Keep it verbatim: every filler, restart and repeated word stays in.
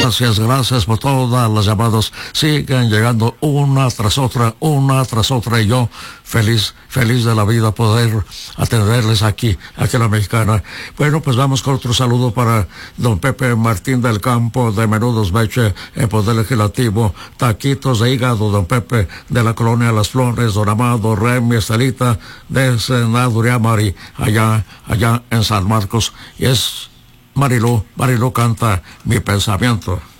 Gracias, gracias por todas las llamadas. Siguen llegando una tras otra, una tras otra. Y yo feliz, feliz de la vida poder atenderles aquí, aquí en La Mexicana. Bueno, pues vamos con otro saludo para don Pepe Martín del Campo de Menudos Beche, en Poder Legislativo. Taquitos de hígado, don Pepe de la Colonia Las Flores, don Amado, Remy, Estelita de Senaduría Mari, allá, allá en San Marcos. Y es Marilú, Marilú canta Mi Pensamiento.